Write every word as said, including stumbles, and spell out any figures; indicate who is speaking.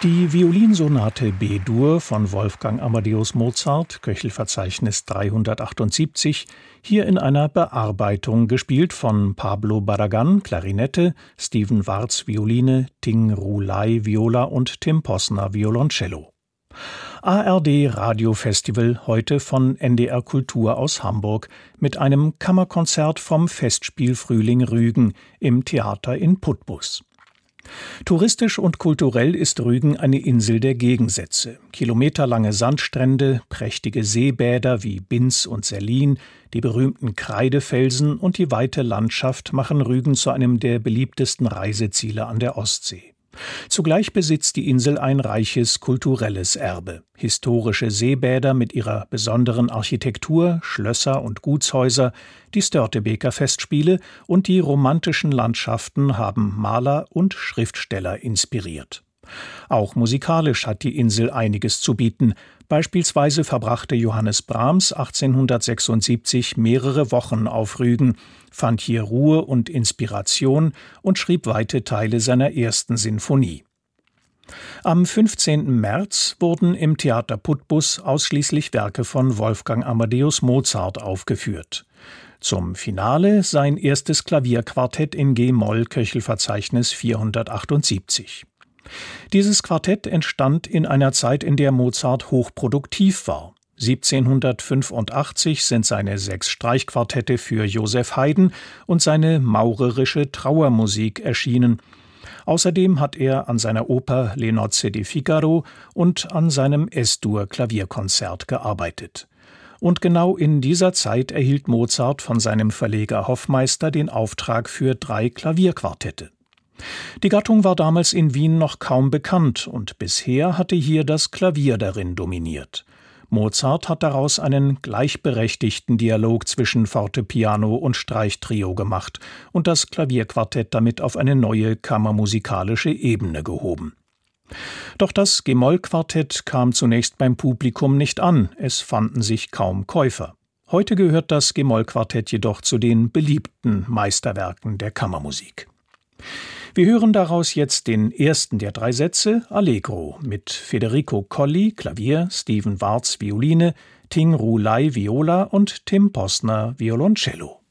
Speaker 1: Die Violinsonate B-Dur von Wolfgang Amadeus Mozart, Köchelverzeichnis dreihundertachtundsiebzig, hier in einer Bearbeitung, gespielt von Pablo Barragán, Klarinette, Stephen Warz, Violine, Ting Ru Lai, Viola und Tim Posner, Violoncello. A R D Radiofestival, heute von N D R Kultur aus Hamburg, mit einem Kammerkonzert vom Festspiel Frühling Rügen im Theater in Putbus. Touristisch und kulturell ist Rügen eine Insel der Gegensätze. Kilometerlange Sandstrände, prächtige Seebäder wie Binz und Sellin, die berühmten Kreidefelsen und die weite Landschaft machen Rügen zu einem der beliebtesten Reiseziele an der Ostsee. Zugleich besitzt die Insel ein reiches kulturelles Erbe. Historische Seebäder mit ihrer besonderen Architektur, Schlösser und Gutshäuser, die Störtebeker Festspiele und die romantischen Landschaften haben Maler und Schriftsteller inspiriert. Auch musikalisch hat die Insel einiges zu bieten. Beispielsweise verbrachte Johannes Brahms achtzehnhundertsechsundsiebzig mehrere Wochen auf Rügen, fand hier Ruhe und Inspiration und schrieb weite Teile seiner ersten Sinfonie. Am fünfzehnten März wurden im Theater Putbus ausschließlich Werke von Wolfgang Amadeus Mozart aufgeführt. Zum Finale sein erstes Klavierquartett in G-Moll, Köchelverzeichnis vierhundertachtundsiebzig. Dieses Quartett entstand in einer Zeit, in der Mozart hochproduktiv war. siebzehnhundertfünfundachtzig sind seine sechs Streichquartette für Joseph Haydn und seine maurerische Trauermusik erschienen. Außerdem hat er an seiner Oper Le Nozze di Figaro und an seinem Es-Dur-Klavierkonzert gearbeitet. Und genau in dieser Zeit erhielt Mozart von seinem Verleger Hoffmeister den Auftrag für drei Klavierquartette. Die Gattung war damals in Wien noch kaum bekannt und bisher hatte hier das Klavier darin dominiert. Mozart hat daraus einen gleichberechtigten Dialog zwischen Fortepiano und Streichtrio gemacht und das Klavierquartett damit auf eine neue kammermusikalische Ebene gehoben. Doch das G-Moll-Quartett kam zunächst beim Publikum nicht an, es fanden sich kaum Käufer. Heute gehört das G-Moll-Quartett jedoch zu den beliebten Meisterwerken der Kammermusik. Wir hören daraus jetzt den ersten der drei Sätze, Allegro, mit Federico Colli, Klavier, Stephen Warz, Violine, Ting Ru Lai, Viola und Tim Posner, Violoncello.